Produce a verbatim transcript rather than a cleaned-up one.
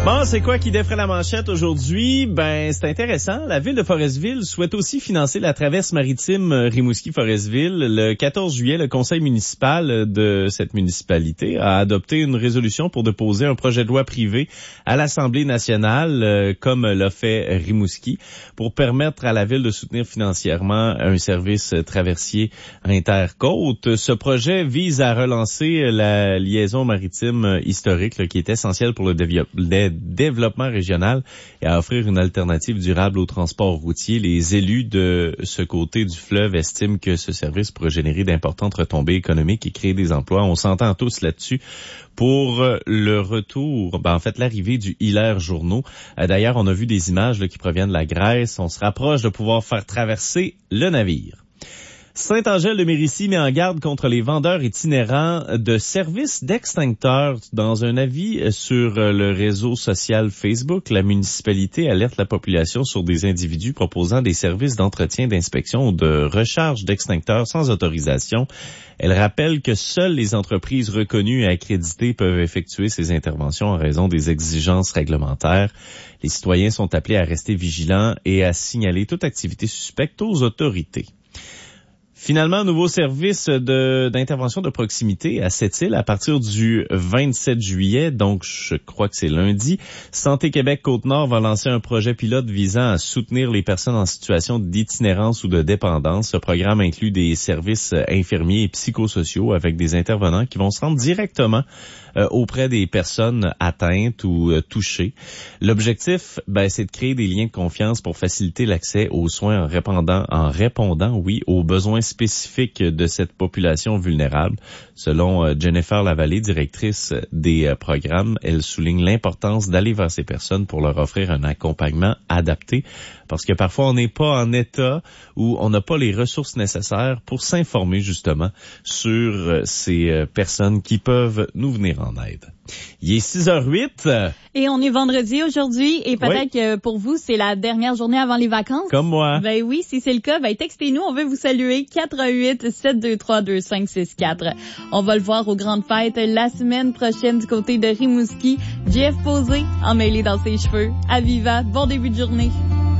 Bon, c'est quoi qui défrait la manchette aujourd'hui? Ben, c'est intéressant. La ville de Forestville souhaite aussi financer la traverse maritime Rimouski-Forestville. Le quatorze juillet, le conseil municipal de cette municipalité a adopté une résolution pour déposer un projet de loi privé à l'Assemblée nationale, euh, comme l'a fait Rimouski, pour permettre à la ville de soutenir financièrement un service traversier intercôte. Ce projet vise à relancer la liaison maritime historique, là, qui est essentielle pour le développement développement régional et à offrir une alternative durable au transport routier. Les élus de ce côté du fleuve estiment que ce service pourrait générer d'importantes retombées économiques et créer des emplois. On s'entend tous là-dessus pour le retour, ben en fait l'arrivée du Hilaire Journaux. D'ailleurs, on a vu des images là, qui proviennent de la Grèce. On se rapproche de pouvoir faire traverser le navire. Saint-Angèle-de-Mérici met en garde contre les vendeurs itinérants de services d'extincteurs. Dans un avis sur le réseau social Facebook, la municipalité alerte la population sur des individus proposant des services d'entretien, d'inspection ou de recharge d'extincteurs sans autorisation. Elle rappelle que seules les entreprises reconnues et accréditées peuvent effectuer ces interventions en raison des exigences réglementaires. Les citoyens sont appelés à rester vigilants et à signaler toute activité suspecte aux autorités. Finalement, nouveau service de, d'intervention de proximité à Sept-Îles à partir du vingt-sept juillet, donc je crois que c'est lundi. Santé Québec Côte-Nord va lancer un projet pilote visant à soutenir les personnes en situation d'itinérance ou de dépendance. Ce programme inclut des services infirmiers et psychosociaux avec des intervenants qui vont se rendre directement euh, auprès des personnes atteintes ou euh, touchées. L'objectif, ben, c'est de créer des liens de confiance pour faciliter l'accès aux soins en répondant, en répondant, oui, aux besoins spécifiques de cette population vulnérable. Selon euh, Jennifer Lavallée, directrice des euh, programmes, elle souligne l'importance d'aller vers ces personnes pour leur offrir un accompagnement adapté, parce que parfois on n'est pas en état ou on n'a pas les ressources nécessaires pour s'informer justement sur euh, ces euh, personnes qui peuvent nous venir en aide. Il est six heures huit. Et on est vendredi aujourd'hui et peut-être oui. que pour vous, c'est la dernière journée avant les vacances. Comme moi. Ben oui, si c'est le cas, ben textez-nous, on veut vous saluer. quatre un huit, sept deux trois, deux cinq six quatre. On va le voir aux grandes fêtes la semaine prochaine du côté de Rimouski. Jeff Posé, emmêlé dans ses cheveux. À Viva, bon début de journée.